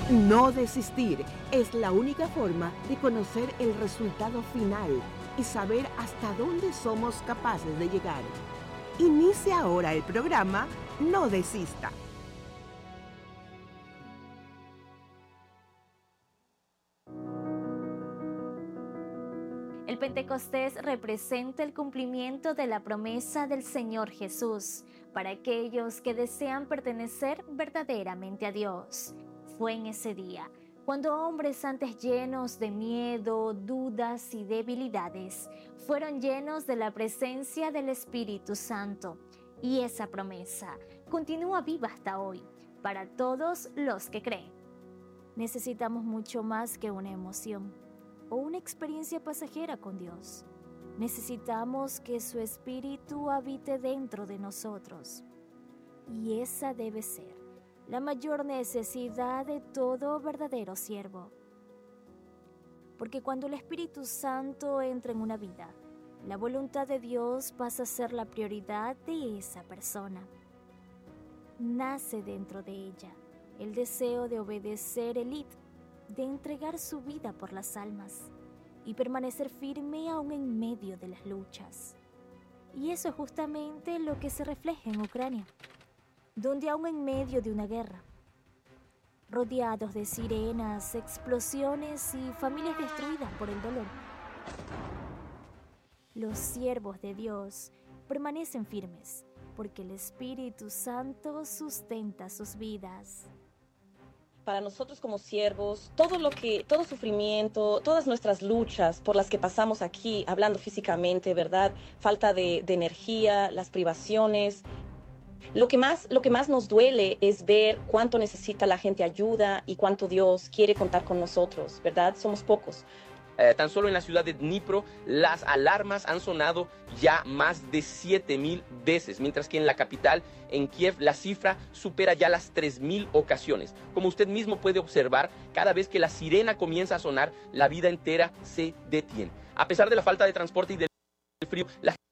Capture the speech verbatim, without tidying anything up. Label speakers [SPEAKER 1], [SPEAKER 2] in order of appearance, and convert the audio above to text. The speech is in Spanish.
[SPEAKER 1] No desistir es la única forma de conocer el resultado final y saber hasta dónde somos capaces de llegar. Inicia ahora el programa No Desista.
[SPEAKER 2] El Pentecostés representa el cumplimiento de la promesa del Señor Jesús para aquellos que desean pertenecer verdaderamente a Dios. Fue en ese día cuando hombres antes llenos de miedo, dudas y debilidades fueron llenos de la presencia del Espíritu Santo. Y esa promesa continúa viva hasta hoy para todos los que creen. Necesitamos mucho más que una emoción o una experiencia pasajera con Dios. Necesitamos que su Espíritu habite dentro de nosotros. Y esa debe ser la mayor necesidad de todo verdadero siervo. Porque cuando el Espíritu Santo entra en una vida, la voluntad de Dios pasa a ser la prioridad de esa persona. Nace dentro de ella el deseo de obedecer el id, de entregar su vida por las almas y permanecer firme aún en medio de las luchas. Y eso es justamente lo que se refleja en Ucrania, donde aún en medio de una guerra, rodeados de sirenas, explosiones y familias destruidas por el dolor, los siervos de Dios permanecen firmes porque el Espíritu Santo sustenta sus vidas.
[SPEAKER 3] Para nosotros como siervos, todo lo que, todo sufrimiento, todas nuestras luchas por las que pasamos aquí, hablando físicamente, ¿verdad? Falta de, de energía, las privaciones. Lo que más, lo que más nos duele es ver cuánto necesita la gente ayuda y cuánto Dios quiere contar con nosotros, ¿verdad? Somos pocos.
[SPEAKER 4] Eh, tan solo en la ciudad de Dnipro, las alarmas han sonado ya más de siete mil veces, mientras que en la capital, en Kiev, la cifra supera ya las tres mil ocasiones. Como usted mismo puede observar, cada vez que la sirena comienza a sonar, la vida entera se detiene. A pesar de la falta de transporte y del frío, la